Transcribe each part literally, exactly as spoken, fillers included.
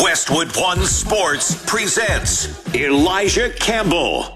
Westwood One Sports presents Elijah Campbell.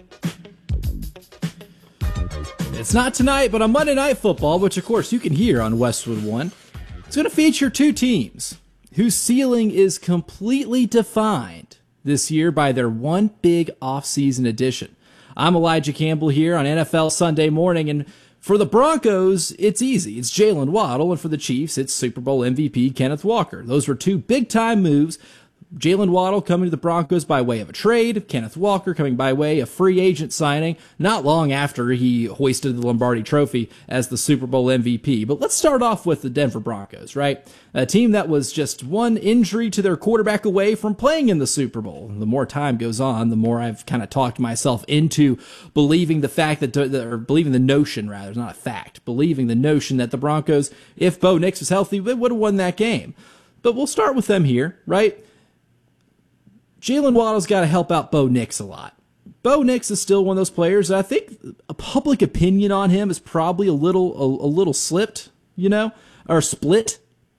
It's not tonight, but on Monday Night Football, which of course you can hear on Westwood One, it's going to feature two teams whose ceiling is completely defined this year by their one big offseason addition. I'm Elijah Campbell here on N F L Sunday Morning, and for the Broncos, it's easy. It's Jaylen Waddle, and for the Chiefs, it's Super Bowl M V P Kenneth Walker. Those were two big-time moves. Jaylen Waddle coming to the Broncos by way of a trade, Kenneth Walker coming by way of free agent signing, not long after he hoisted the Lombardi Trophy as the Super Bowl M V P. But let's start off with the Denver Broncos, right? A team that was just one injury to their quarterback away from playing in the Super Bowl. The more time goes on, the more I've kind of talked myself into believing the fact that, or believing the notion, rather, it's not a fact, believing the notion that the Broncos, if Bo Nix was healthy, they would have won that game. But we'll start with them here, right? Jaylen Waddle's got to help out Bo Nix a lot. Bo Nix is still one of those players that I think a public opinion on him is probably a little a, a little slipped, you know, or split.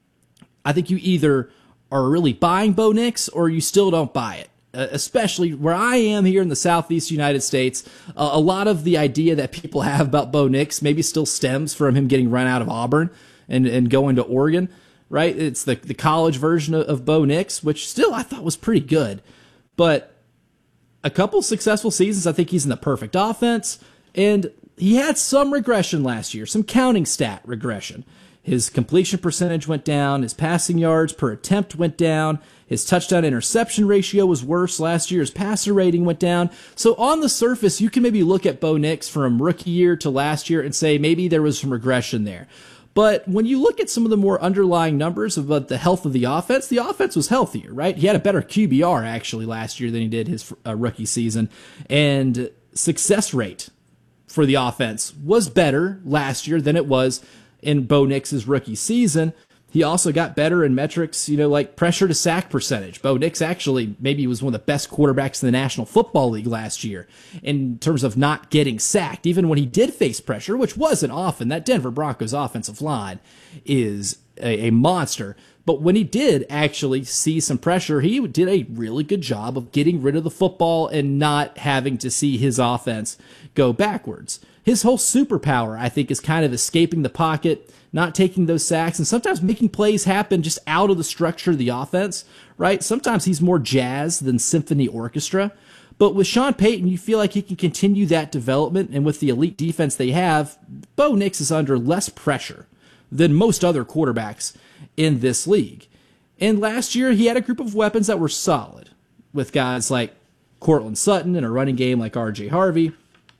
I think you either are really buying Bo Nix or you still don't buy it. Uh, especially where I am here in the Southeast United States, uh, a lot of the idea that people have about Bo Nix maybe still stems from him getting run out of Auburn and, and going to Oregon. Right? It's the, the college version of, of Bo Nix, which still I thought was pretty good. But a couple successful seasons, I think he's in the perfect offense. And he had some regression last year, some counting stat regression. His completion percentage went down. His passing yards per attempt went down. His touchdown interception ratio was worse last year. His passer rating went down. So on the surface, you can maybe look at Bo Nix from rookie year to last year and say maybe there was some regression there. But when you look at some of the more underlying numbers about the health of the offense, the offense was healthier, right? He had a better Q B R actually last year than he did his uh, rookie season. And success rate for the offense was better last year than it was in Bo Nix's rookie season. He also got better in metrics, you know, like pressure to sack percentage. Bo Nix actually maybe was one of the best quarterbacks in the National Football League last year in terms of not getting sacked. Even when he did face pressure, which wasn't often, that Denver Broncos offensive line is a, a monster. But when he did actually see some pressure, he did a really good job of getting rid of the football and not having to see his offense go backwards. His whole superpower, I think, is kind of escaping the pocket, not taking those sacks, and sometimes making plays happen just out of the structure of the offense, right? Sometimes he's more jazz than symphony orchestra. But with Sean Payton, you feel like he can continue that development, and with the elite defense they have, Bo Nix is under less pressure than most other quarterbacks in this league. And last year, he had a group of weapons that were solid, with guys like Courtland Sutton and a running game like R J Harvey.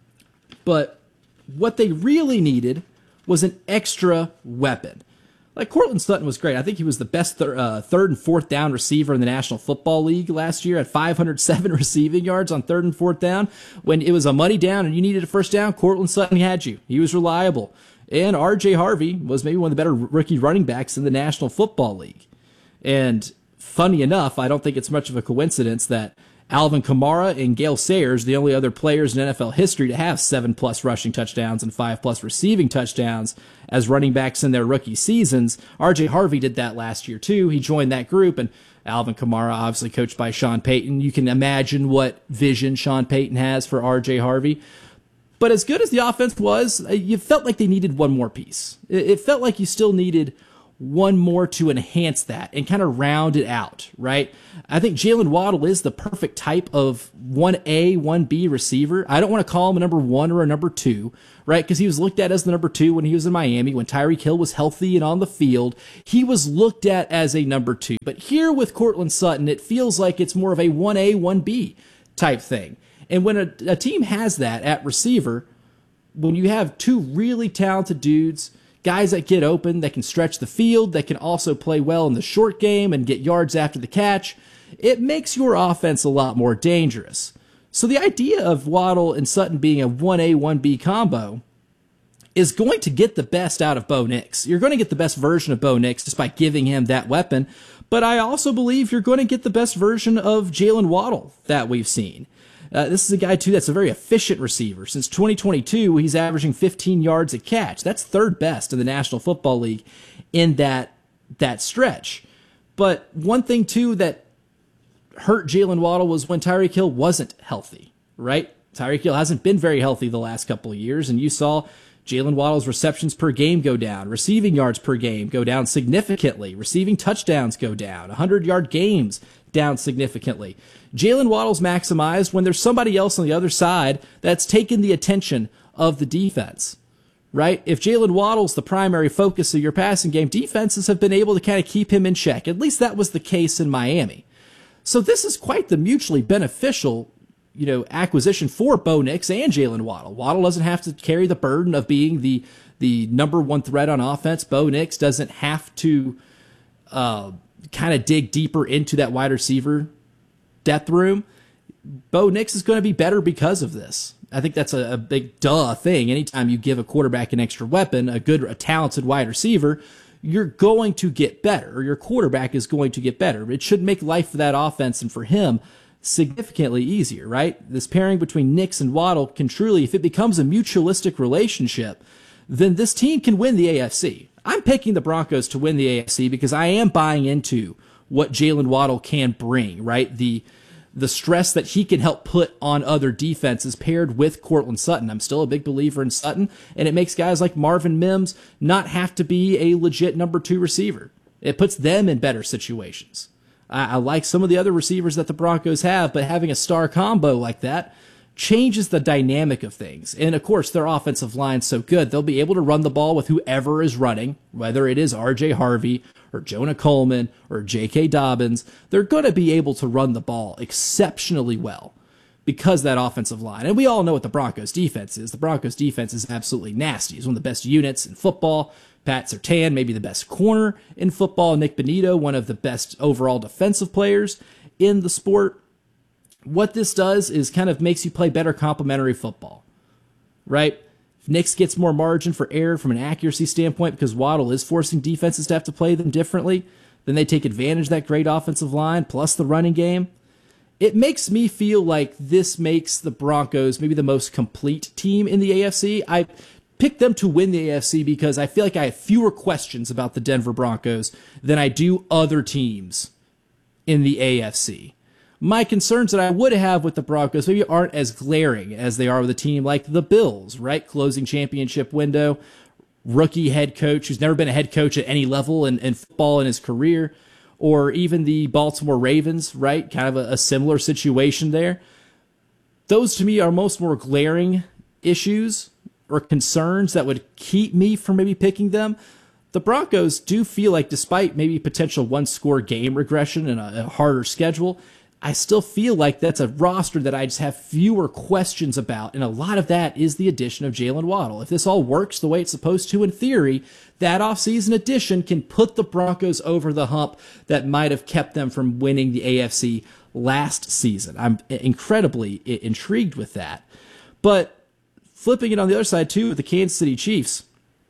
But what they really needed was an extra weapon. Like Courtland Sutton was great. I think he was the best th- uh, third and fourth down receiver in the National Football League last year at five hundred seven receiving yards on third and fourth down. When it was a money down and you needed a first down, Courtland Sutton had you. He was reliable. And R J Harvey was maybe one of the better rookie running backs in the National Football League. And funny enough, I don't think it's much of a coincidence that Alvin Kamara and Gale Sayers, the only other players in N F L history to have seven-plus rushing touchdowns and five-plus receiving touchdowns as running backs in their rookie seasons. R J Harvey did that last year, too. He joined that group, and Alvin Kamara, obviously coached by Sean Payton. You can imagine what vision Sean Payton has for R J Harvey. But as good as the offense was, you felt like they needed one more piece. It felt like you still needed one more to enhance that and kind of round it out, right? I think Jaylen Waddle is the perfect type of one A, one B receiver. I don't want to call him a number one or a number two, right? Because he was looked at as the number two when he was in Miami. When Tyreek Hill was healthy and on the field, he was looked at as a number two. But here with Courtland Sutton, it feels like it's more of a one A, one B type thing. And when a, a team has that at receiver, when you have two really talented dudes, guys that get open, that can stretch the field, that can also play well in the short game and get yards after the catch, it makes your offense a lot more dangerous. So the idea of Waddle and Sutton being a one A, one B combo is going to get the best out of Bo Nix. You're going to get the best version of Bo Nix just by giving him that weapon, but I also believe you're going to get the best version of Jaylen Waddle that we've seen. Uh, this is a guy, too, that's a very efficient receiver. Since twenty twenty-two, he's averaging fifteen yards a catch. That's third best in the National Football League in that that stretch. But one thing, too, that hurt Jalen Waddle was when Tyreek Hill wasn't healthy, right? Tyreek Hill hasn't been very healthy the last couple of years, and you saw Jalen Waddle's receptions per game go down, receiving yards per game go down significantly, receiving touchdowns go down, one hundred-yard games down significantly. Jalen Waddle's maximized when there's somebody else on the other side that's taken the attention of the defense, right? If Jalen Waddle's the primary focus of your passing game, defenses have been able to kind of keep him in check. At least that was the case in Miami. So this is quite the mutually beneficial, you know, acquisition for Bo Nix and Jalen Waddle. Waddle doesn't have to carry the burden of being the the number one threat on offense. Bo Nix doesn't have to uh, kind of dig deeper into that wide receiver depth room. Bo Nix is going to be better because of this. I think that's a, a big duh thing. Anytime you give a quarterback an extra weapon, a good, a talented wide receiver, you're going to get better, or your quarterback is going to get better. It should make life for that offense and for him significantly easier, right? This pairing between Nix and Waddle can truly, if it becomes a mutualistic relationship, then this team can win the A F C. I'm picking the Broncos to win the A F C because I am buying into what Jalen Waddle can bring, right? The the stress that he can help put on other defenses paired with Courtland Sutton. I'm still a big believer in Sutton, and it makes guys like Marvin Mims not have to be a legit number two receiver. It puts them in better situations. I, I like some of the other receivers that the Broncos have, but having a star combo like that changes the dynamic of things. And of course, their offensive line's so good, they'll be able to run the ball with whoever is running, whether it is R J Harvey or Jonah Coleman or J K Dobbins. They're going to be able to run the ball exceptionally well because that offensive line. And we all know what the Broncos defense is. The Broncos defense is absolutely nasty. It's one of the best units in football. Pat Surtain, maybe the best corner in football. Nick Benito, one of the best overall defensive players in the sport. What this does is kind of makes you play better complementary football, right? If Nix gets more margin for error from an accuracy standpoint because Waddle is forcing defenses to have to play them differently, then they take advantage of that great offensive line plus the running game. It makes me feel like this makes the Broncos maybe the most complete team in the A F C. I picked them to win the A F C because I feel like I have fewer questions about the Denver Broncos than I do other teams in the A F C. My concerns that I would have with the Broncos maybe aren't as glaring as they are with a team like the Bills, right? Closing championship window, rookie head coach who's never been a head coach at any level in, in football in his career, or even the Baltimore Ravens, right? Kind of a, a similar situation there. Those to me are most more glaring issues or concerns that would keep me from maybe picking them. The Broncos do feel like, despite maybe potential one-score game regression and a, a harder schedule, I still feel like that's a roster that I just have fewer questions about, and a lot of that is the addition of Jalen Waddle. If this all works the way it's supposed to in theory, that offseason addition can put the Broncos over the hump that might have kept them from winning the A F C last season. I'm incredibly intrigued with that. But flipping it on the other side, too, with the Kansas City Chiefs,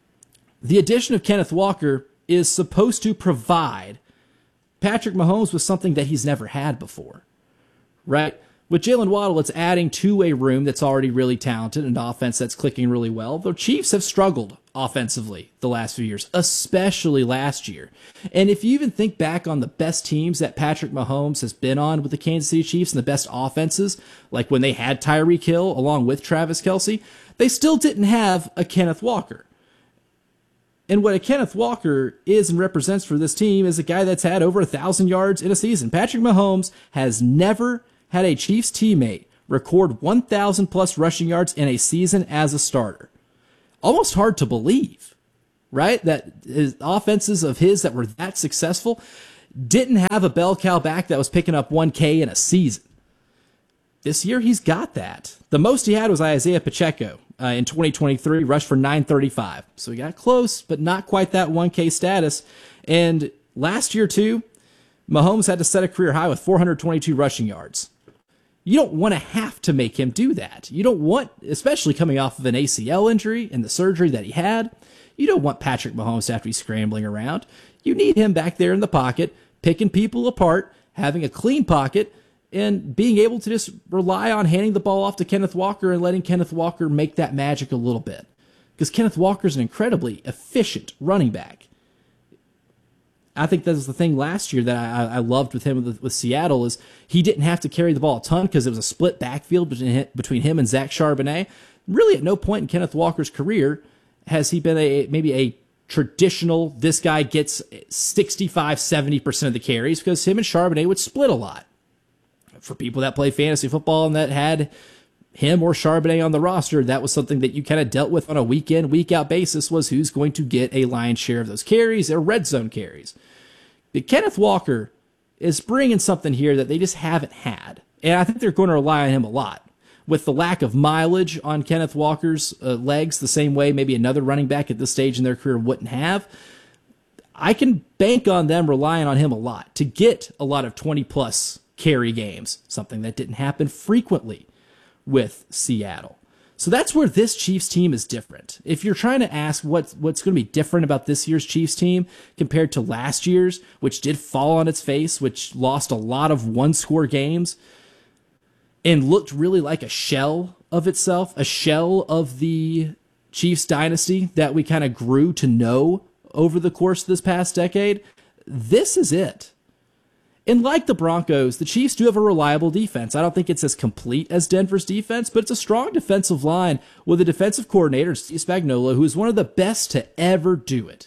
the addition of Kenneth Walker is supposed to provide Patrick Mahomes with something that he's never had before, right? With Jalen Waddle, it's adding to a room that's already really talented and an offense that's clicking really well. The Chiefs have struggled offensively the last few years, especially last year. And if you even think back on the best teams that Patrick Mahomes has been on with the Kansas City Chiefs and the best offenses, like when they had Tyreek Hill along with Travis Kelce, they still didn't have a Kenneth Walker. And what a Kenneth Walker is and represents for this team is a guy that's had over a thousand yards in a season. Patrick Mahomes has never had a Chiefs teammate record one thousand plus rushing yards in a season as a starter. Almost hard to believe, right? That his offenses of his that were that successful didn't have a bell cow back that was picking up one K in a season. This year he's got that. The most he had was Isaiah Pacheco. Uh, in twenty twenty-three, rushed for nine thirty-five. So he got close, but not quite that one K status. And last year, too, Mahomes had to set a career high with four hundred twenty-two rushing yards. You don't want to have to make him do that. You don't want, especially coming off of an A C L injury and the surgery that he had, you don't want Patrick Mahomes to have to be scrambling around. You need him back there in the pocket, picking people apart, having a clean pocket, and being able to just rely on handing the ball off to Kenneth Walker and letting Kenneth Walker make that magic a little bit. Because Kenneth Walker's an incredibly efficient running back. I think that was the thing last year that I, I loved with him with, with Seattle is he didn't have to carry the ball a ton because it was a split backfield between, between him and Zach Charbonnet. Really, at no point in Kenneth Walker's career has he been a maybe a traditional, this guy gets sixty-five, seventy percent of the carries, because him and Charbonnet would split a lot. For people that play fantasy football and that had him or Charbonnet on the roster, that was something that you kind of dealt with on a week in, week out basis, was who's going to get a lion's share of those carries or red zone carries. But Kenneth Walker is bringing something here that they just haven't had. And I think they're going to rely on him a lot. With the lack of mileage on Kenneth Walker's uh, legs, the same way maybe another running back at this stage in their career wouldn't have, I can bank on them relying on him a lot to get a lot of twenty-plus carry games, something that didn't happen frequently with Seattle. So that's where this Chiefs team is different. If you're trying to ask what's, what's going to be different about this year's Chiefs team compared to last year's, which did fall on its face, which lost a lot of one-score games and looked really like a shell of itself, a shell of the Chiefs dynasty that we kind of grew to know over the course of this past decade, this is it. And like the Broncos, the Chiefs do have a reliable defense. I don't think it's as complete as Denver's defense, but it's a strong defensive line with a defensive coordinator, Steve Spagnuolo, who is one of the best to ever do it.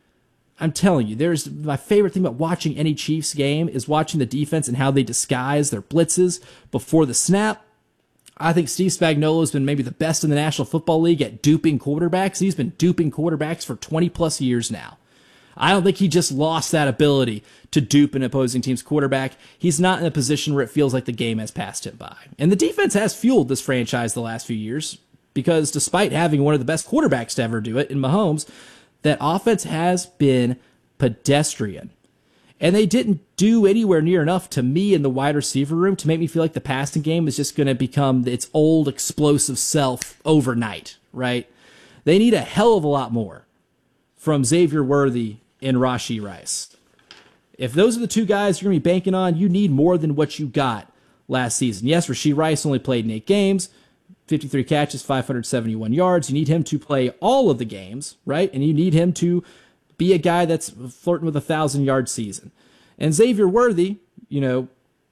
I'm telling you, there's my favorite thing about watching any Chiefs game is watching the defense and how they disguise their blitzes before the snap. I think Steve Spagnuolo has been maybe the best in the National Football League at duping quarterbacks. He's been duping quarterbacks for twenty plus years now. I don't think he just lost that ability to dupe an opposing team's quarterback. He's not in a position where it feels like the game has passed him by. And the defense has fueled this franchise the last few years because despite having one of the best quarterbacks to ever do it in Mahomes, that offense has been pedestrian. And they didn't do anywhere near enough to me in the wide receiver room to make me feel like the passing game is just going to become its old explosive self overnight, right? They need a hell of a lot more from Xavier Worthy and Rashee Rice. If those are the two guys you're going to be banking on, you need more than what you got last season. Yes, Rashee Rice only played in eight games, fifty-three catches, five hundred seventy-one yards. You need him to play all of the games, right? And you need him to be a guy that's flirting with a thousand-yard season. And Xavier Worthy, you know,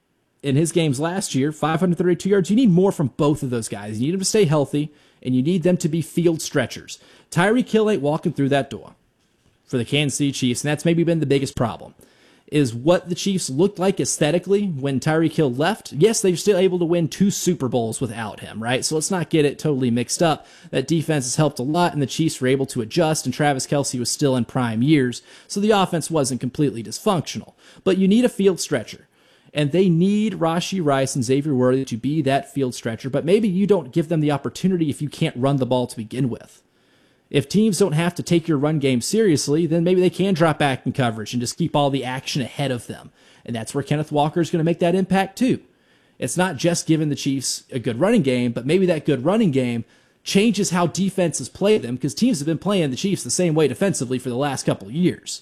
in his games last year, five hundred thirty-two yards, you need more from both of those guys. You need them to stay healthy, and you need them to be field stretchers. Tyreek Hill ain't walking through that door for the Kansas City Chiefs, and that's maybe been the biggest problem, is what the Chiefs looked like aesthetically when Tyreek Hill left. Yes, they're still able to win two Super Bowls without him, right? So let's not get it totally mixed up. That defense has helped a lot, and the Chiefs were able to adjust, and Travis Kelce was still in prime years, so the offense wasn't completely dysfunctional. But you need a field stretcher, and they need Rashee Rice and Xavier Worthy to be that field stretcher, but maybe you don't give them the opportunity if you can't run the ball to begin with. If teams don't have to take your run game seriously, then maybe they can drop back in coverage and just keep all the action ahead of them. And that's where Kenneth Walker is going to make that impact too. It's not just giving the Chiefs a good running game, but maybe that good running game changes how defenses play them, because teams have been playing the Chiefs the same way defensively for the last couple of years.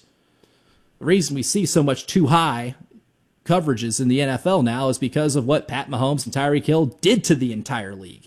The reason we see so much too high coverages in the N F L now is because of what Pat Mahomes and Tyreek Hill did to the entire league.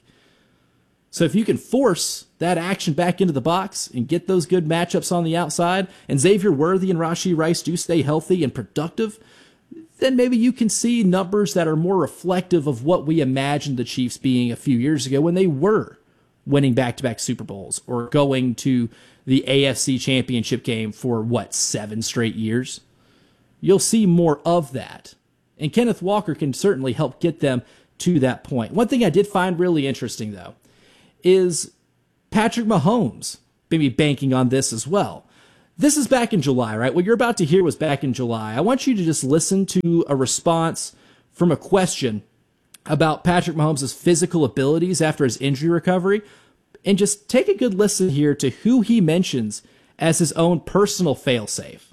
So if you can force that action back into the box and get those good matchups on the outside, and Xavier Worthy and Rashee Rice do stay healthy and productive, then maybe you can see numbers that are more reflective of what we imagined the Chiefs being a few years ago when they were winning back-to-back Super Bowls or going to the A F C Championship game for, what, seven straight years? You'll see more of that. And Kenneth Walker can certainly help get them to that point. One thing I did find really interesting, though, is Patrick Mahomes maybe banking on this as well. This is back in July, right? What you're about to hear was back in July. I want you to just listen to a response from a question about Patrick Mahomes' physical abilities after his injury recovery, and just take a good listen here to who he mentions as his own personal failsafe.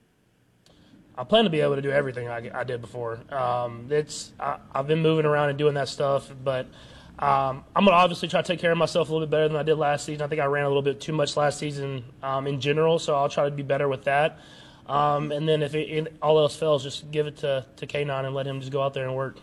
I plan to be able to do everything I, I did before. Um, it's I, I've been moving around and doing that stuff, but Um, I'm going to obviously try to take care of myself a little bit better than I did last season. I think I ran a little bit too much last season um, in general, so I'll try to be better with that. Um, and then if it, it, all else fails, just give it to, to K nine and let him just go out there and work.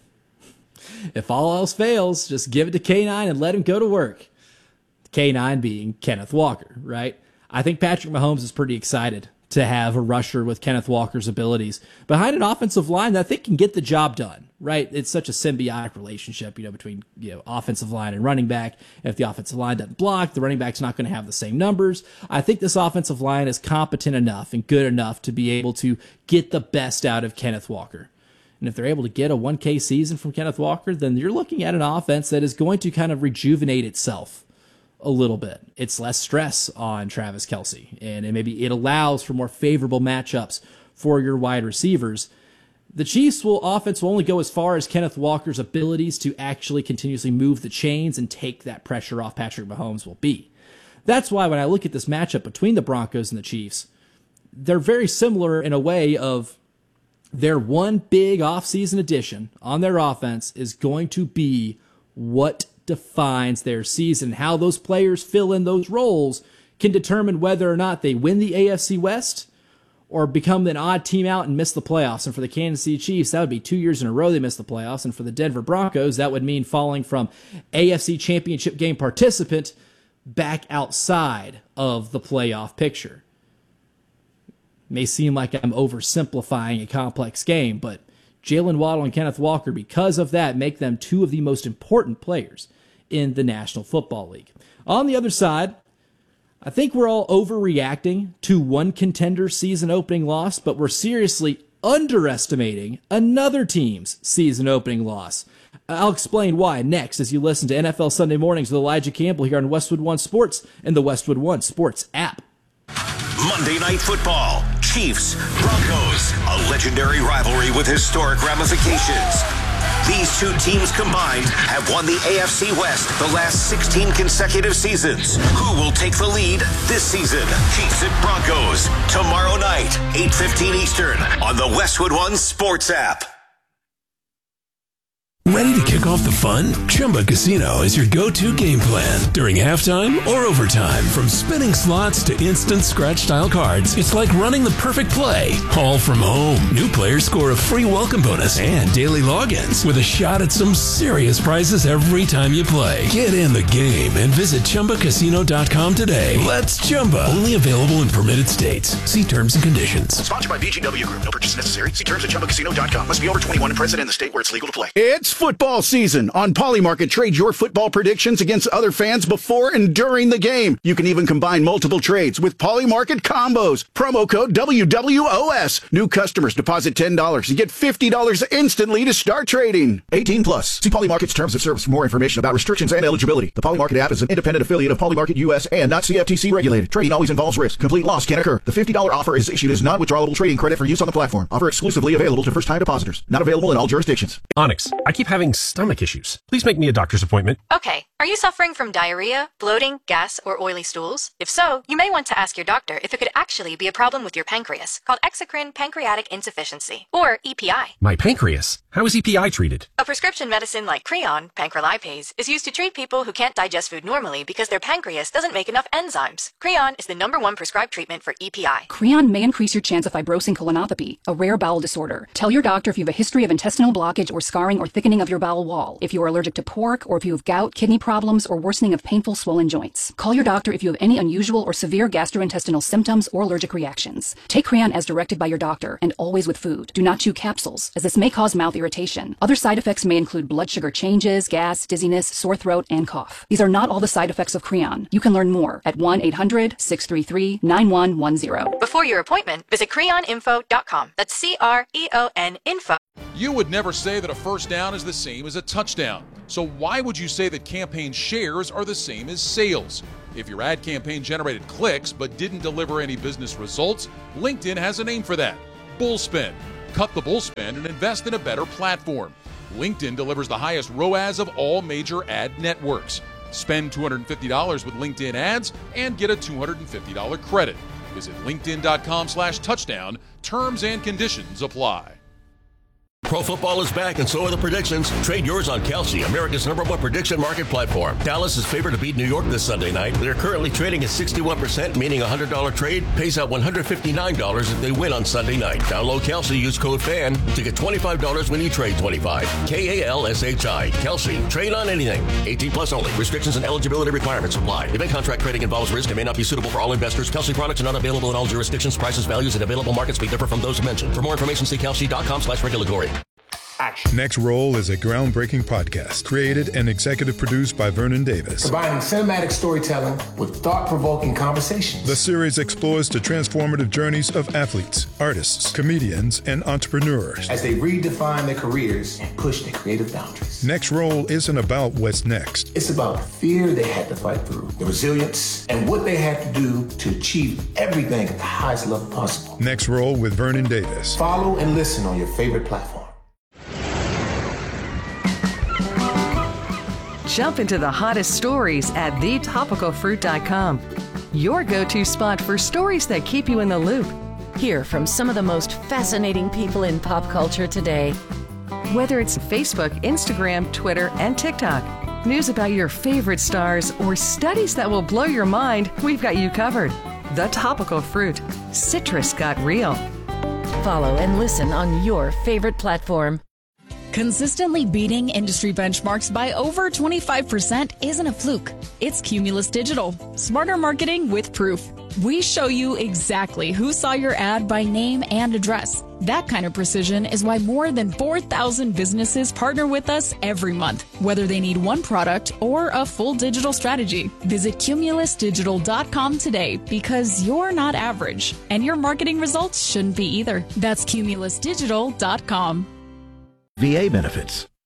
If all else fails, just give it to K nine and let him go to work. K nine being Kenneth Walker, right? I think Patrick Mahomes is pretty excited to have a rusher with Kenneth Walker's abilities behind an offensive line that I think can get the job done, right? It's such a symbiotic relationship, you know, between, you know, offensive line and running back. If the offensive line doesn't block, the running back's not going to have the same numbers. I think this offensive line is competent enough and good enough to be able to get the best out of Kenneth Walker. And if they're able to get a one K season from Kenneth Walker, then you're looking at an offense that is going to kind of rejuvenate itself a little bit. It's less stress on Travis Kelce, and it maybe it allows for more favorable matchups for your wide receivers. The Chiefs' will offense will only go as far as Kenneth Walker's abilities to actually continuously move the chains and take that pressure off Patrick Mahomes will be. That's why when I look at this matchup between the Broncos and the Chiefs, they're very similar in a way of their one big offseason addition on their offense is going to be what defines their season. How those players fill in those roles can determine whether or not they win the A F C West or become an odd team out and miss the playoffs. And for the Kansas City Chiefs, that would be two years in a row they missed the playoffs. And for the Denver Broncos, that would mean falling from A F C Championship game participant back outside of the playoff picture. May seem like I'm oversimplifying a complex game, but Jalen Waddle and Kenneth Walker, because of that, make them two of the most important players in the National Football League. On the other side, I think we're all overreacting to one contender season opening loss, but we're seriously underestimating another team's season opening loss. I'll explain why next as you listen to N F L Sunday Mornings with Elijah Campbell here on Westwood One Sports and the Westwood One Sports app. Monday Night Football, Chiefs, Broncos, a legendary rivalry with historic ramifications. These two teams combined have won the A F C West the last sixteen consecutive seasons. Who will take the lead this season? Chiefs at Broncos, tomorrow night, eight fifteen Eastern, on the Westwood One Sports app. Ready to kick off the fun? Chumba Casino is your go-to game plan during halftime or overtime. From spinning slots to instant scratch-style cards, it's like running the perfect play, all from home. New players score a free welcome bonus and daily logins with a shot at some serious prizes every time you play. Get in the game and visit Chumba Casino dot com today. Let's Chumba. Only available in permitted states. See terms and conditions. Sponsored by B G W Group. No purchase necessary. See terms at Chumba Casino dot com. Must be over twenty-one and present in the state where it's legal to play. It's football season. On Polymarket, trade your football predictions against other fans before and during the game. You can even combine multiple trades with Polymarket combos. Promo code W W O S. New customers deposit ten dollars and get fifty dollars instantly to start trading. eighteen plus. See Polymarket's terms of service for more information about restrictions and eligibility. The Polymarket app is an independent affiliate of Polymarket U S and not C F T C regulated. Trading always involves risk. Complete loss can occur. The fifty dollars offer is issued as non-withdrawable trading credit for use on the platform. Offer exclusively available to first-time depositors. Not available in all jurisdictions. Onyx, I keep having stomach issues. Please make me a doctor's appointment. Okay. Are you suffering from diarrhea, bloating, gas, or oily stools? If so, you may want to ask your doctor if it could actually be a problem with your pancreas, called exocrine pancreatic insufficiency, or E P I. My pancreas? How is E P I treated? A prescription medicine like Creon, pancrelipase, is used to treat people who can't digest food normally because their pancreas doesn't make enough enzymes. Creon is the number one prescribed treatment for E P I. Creon may increase your chance of fibrosing colonopathy, a rare bowel disorder. Tell your doctor if you have a history of intestinal blockage or scarring or thickening of your bowel wall, if you are allergic to pork, or if you have gout, kidney problems, or worsening of painful swollen joints. Call your doctor if you have any unusual or severe gastrointestinal symptoms or allergic reactions. Take Creon as directed by your doctor, and always with food. Do not chew capsules, as this may cause mouth irritation. Other side effects may include blood sugar changes, gas, dizziness, sore throat, and cough. These are not all the side effects of Creon. You can learn more at one eight hundred, six three three, nine one one zero. Before your appointment, visit creon info dot com. That's C R E O N info. You would never say that a first down is the same as a touchdown. So why would you say that campaign shares are the same as sales? If your ad campaign generated clicks but didn't deliver any business results, LinkedIn has a name for that: Bullspend. Cut the bullspend and invest in a better platform. LinkedIn delivers the highest R O A S of all major ad networks. Spend two hundred fifty dollars with LinkedIn ads and get a two hundred fifty dollars credit. Visit linkedin dot com slash touchdown. Terms and conditions apply. Pro Pro football is back, and so are the predictions. Trade yours on Kalshi, America's number one prediction market platform. Dallas is favored to beat New York this Sunday night. They're currently trading at sixty-one percent, meaning a one hundred dollars trade pays out one hundred fifty-nine dollars if they win on Sunday night. Download Kalshi, use code FAN to get twenty-five dollars when you trade twenty-five. K A L S H I. Kalshi. Trade on anything. eighteen plus only. Restrictions and eligibility requirements apply. Event contract trading involves risk and may not be suitable for all investors. Kalshi products are not available in all jurisdictions. Prices, values, and available markets may differ from those mentioned. For more information, see kalshi.com slash regulatory. Action. Next Roll is a groundbreaking podcast created and executive produced by Vernon Davis. Combining cinematic storytelling with thought-provoking conversations. The series explores the transformative journeys of athletes, artists, comedians, and entrepreneurs as they redefine their careers and push their creative boundaries. Next Roll isn't about what's next. It's about the fear they had to fight through, the resilience, and what they had to do to achieve everything at the highest level possible. Next Roll with Vernon Davis. Follow and listen on your favorite platform. Jump into the hottest stories at the topical fruit dot com. Your go-to spot for stories that keep you in the loop. Hear from some of the most fascinating people in pop culture today. Whether it's Facebook, Instagram, Twitter, and TikTok, news about your favorite stars, or studies that will blow your mind, we've got you covered. The Topical Fruit. Citrus got real. Follow and listen on your favorite platform. Consistently beating industry benchmarks by over twenty-five percent isn't a fluke. It's Cumulus Digital. Smarter marketing with proof. We show you exactly who saw your ad by name and address. That kind of precision is why more than four thousand businesses partner with us every month, whether they need one product or a full digital strategy. Visit cumulus digital dot com today because you're not average, and your marketing results shouldn't be either. That's cumulus digital dot com. V A benefits.